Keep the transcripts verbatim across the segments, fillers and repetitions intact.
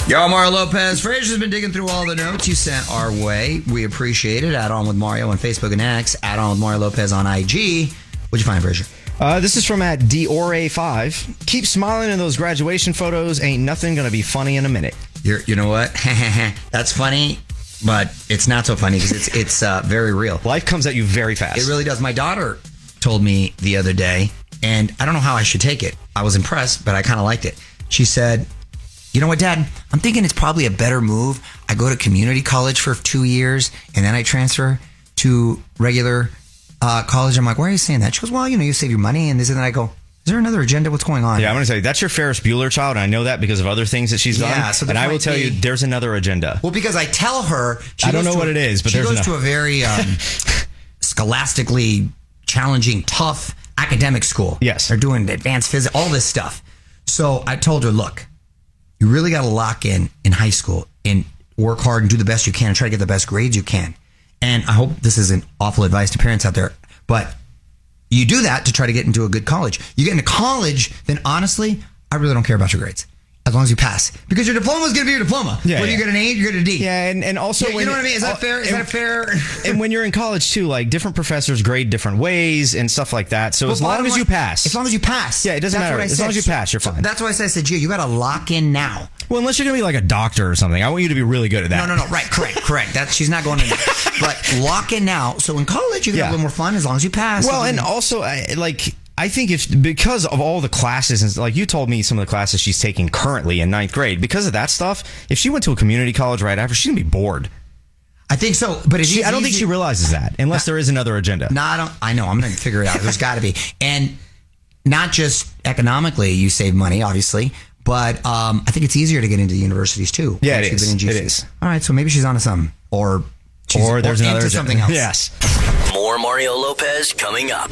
Yo, Mario Lopez. Frazier's been digging through all the notes you sent our way. We appreciate it. Add on with Mario on Facebook and X. Add on with Mario Lopez on I G. What'd you find, Frazier? Uh, this is from at Diore five. Keep smiling in those graduation photos. Ain't nothing gonna be funny in a minute. You're, you know what? That's funny, but it's not so funny because it's it's uh, very real. Life comes at you very fast. It really does. My daughter told me the other day, and I don't know how I should take it. I was impressed, but I kind of liked it. She said, you know what, Dad? I'm thinking it's probably a better move. I go to community college for two years, and then I transfer to regular uh, college. I'm like, why are you saying that? She goes, well, you know, you save your money and this and that. I go, is there another agenda? What's going on? Yeah, I'm going to tell you, that's your Ferris Bueller child, and I know that because of other things that she's Yeah, done. so and there I will might tell be- you, there's another agenda. Well, because I tell her, she I don't goes know to what a- it is, but she there's goes enough. to a very um, scholastically challenging, tough academic school. Yes. They're doing advanced physics, all this stuff. So I told her, look, you really got to lock in in high school and work hard and do the best you can and try to get the best grades you can. And I hope this isn't awful advice to parents out there, but you do that to try to get into a good college. You get into college, then honestly, I really don't care about your grades. As long as you pass. Because your diploma is going to be your diploma. Yeah, Whether yeah. you get an A, you get a D. Yeah, and, and also... Yeah, you when know what I mean? Is that uh, fair? Is and, that fair? And when you're in college, too, like, different professors grade different ways and stuff like that. So Well, as long bottom as line- you pass... As long as you pass. Yeah, it doesn't That's matter. what I As said. long as you pass, you're So fine. that's why I said, I said, Gio, you got to lock in now. Well, unless you're going to be like a doctor or something. I want you to be really good at that. No, no, no. Right, correct, correct. That she's not going to. But lock in now. So in college, you can Yeah. have a little more fun as long as you pass. Well, Doesn't and mean- also, I, like, I think if because of all the classes, and like you told me some of the classes she's taking currently in ninth grade, because of that stuff, if she went to a community college right after, she's going to be bored. I think so. But it's She, I don't think easy- she realizes that, unless there is another agenda. No, I don't. I know. I'm going to figure it out. There's got to be. And not just economically, you save money, obviously, but um, I think it's easier to get into universities too. Yeah, once it you've is. been in G C. It is. All right, so maybe she's onto something, or she's, Or there's another into agenda. something else. Yes. More Mario Lopez coming up.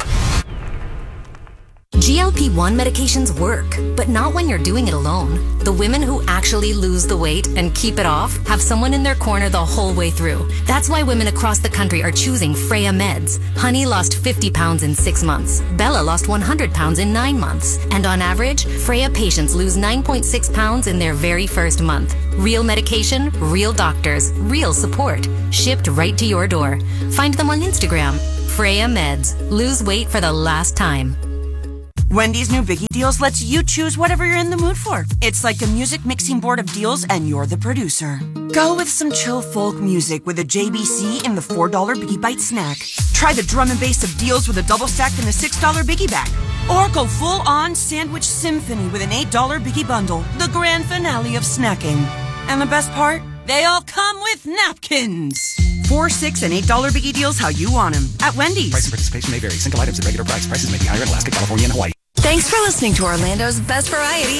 G L P one medications work, but not when you're doing it alone. The women who actually lose the weight and keep it off have someone in their corner the whole way through. That's why women across the country are choosing Freya Meds. Honey lost fifty pounds in six months. Bella lost one hundred pounds in nine months. And on average, Freya patients lose nine point six pounds in their very first month. Real medication, real doctors, real support. Shipped right to your door. Find them on Instagram. Freya Meds. Lose weight for the last time. Wendy's new Biggie Deals lets you choose whatever you're in the mood for. It's like a music mixing board of deals and you're the producer. Go with some chill folk music with a J B C in the four dollar Biggie Bite snack. Try the drum and bass of deals with a double stack in the six dollar Biggie Bag. Or go full on sandwich symphony with an eight dollar Biggie Bundle. The grand finale of snacking. And the best part? They all come with napkins. Four, six, and eight dollar Biggie Deals how you want them at Wendy's. Price and participation may vary. Single items at regular price. Prices may be higher in Alaska, California, and Hawaii. Thanks for listening to Orlando's Best Variety